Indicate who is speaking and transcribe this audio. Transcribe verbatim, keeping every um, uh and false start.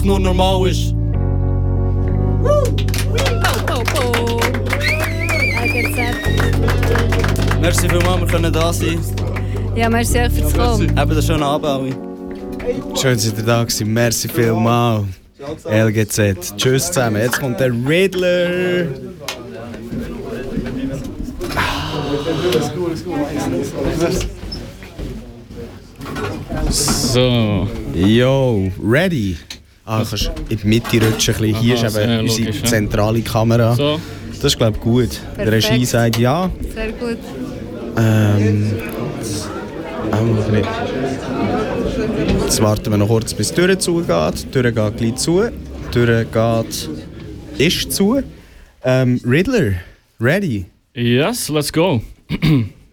Speaker 1: einfach nur normal ist. Merci vielmals, wir können da sein.
Speaker 2: Ja, merci euch fürs Kommen.
Speaker 1: Eben einen schönen Abend alle.
Speaker 3: Schön, dass ihr da gewesen. Merci vielmals. L G Z. Tschüss zusammen. Jetzt kommt der Riddler.
Speaker 4: So.
Speaker 3: Yo, ready? Ah, kannst in die Mitte rutschen. Ein bisschen. Hier
Speaker 4: Aha,
Speaker 3: ist eben
Speaker 4: sehr
Speaker 3: unsere
Speaker 4: logisch, ja.
Speaker 3: zentrale Kamera.
Speaker 4: So.
Speaker 3: Das ist, glaube ich, gut. Der
Speaker 2: Perfekt.
Speaker 3: Regie sagt ja.
Speaker 2: Sehr gut.
Speaker 3: Ähm. Auch nicht. Jetzt warten wir noch kurz, bis die Tür zugeht. Die Tür geht gleich zu. Die Tür geht. Ist zu. Ähm, Riddler, ready?
Speaker 4: Yes, let's go.